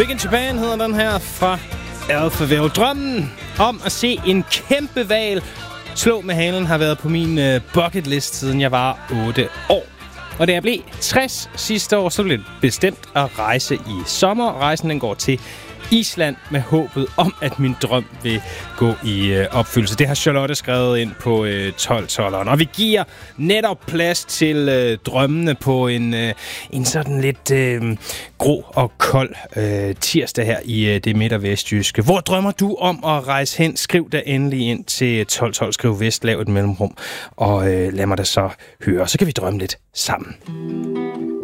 Big in Japan hedder den her fra Alphaville. Drømmen om at se en kæmpe hval slå med halen har været på min bucket list, siden jeg var 8 år. Og da jeg blev 60 sidste år, så blev det bestemt at rejse i sommer. Rejsen den går til Island med håbet om, at min drøm vil gå i opfyldelse. Det har Charlotte skrevet ind på 12-12'eren. Og vi giver netop plads til drømmene på en sådan lidt grå og kold tirsdag her i det midt- og vestjyske. Hvor drømmer du om at rejse hen? Skriv da endelig ind til 1212. Skriv vest, lav et mellemrum, og lad mig da så høre. Så kan vi drømme lidt sammen.